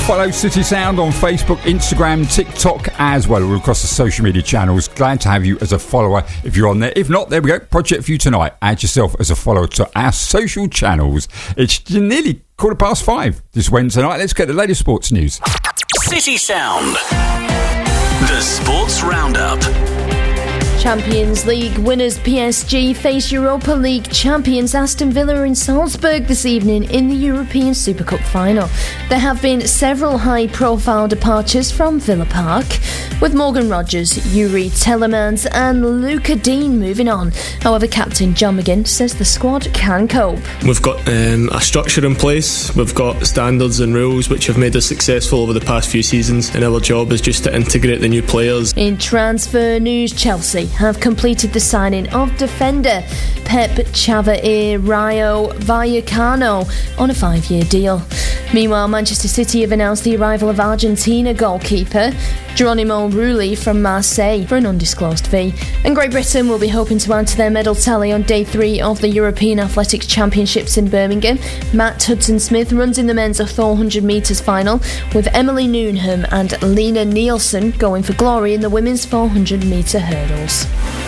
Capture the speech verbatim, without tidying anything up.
follow City Sound on Facebook, Instagram, TikTok as well, all across the social media channels. Glad to have you as a follower if you're on there. If not, there we go. Project for you tonight. Add yourself as a follower to our social channels. It's nearly quarter past five this Wednesday night. Let's get the latest sports news. City Sound. The Sports Roundup. Champions League winners P S G face Europa League champions Aston Villa in Salzburg this evening in the European Super Cup final. There have been several high-profile departures from Villa Park, with Morgan Rogers, Yuri Telemans and Luca Dean moving on. However, captain John McGinn says the squad can cope. We've got um, a structure in place, we've got standards and rules which have made us successful over the past few seasons, and our job is just to integrate the new players. In transfer news, Chelsea have completed the signing of defender Pep Chavarria Vallecano on a five-year deal. Meanwhile, Manchester City have announced the arrival of Argentina goalkeeper Geronimo Rulli from Marseille for an undisclosed fee. And Great Britain will be hoping to add to their medal tally on day three of the European Athletics Championships in Birmingham. Matt Hudson-Smith runs in the men's four hundred metres final, with Emily Newnham and Lena Nielsen going for glory in the women's four hundred metre hurdles.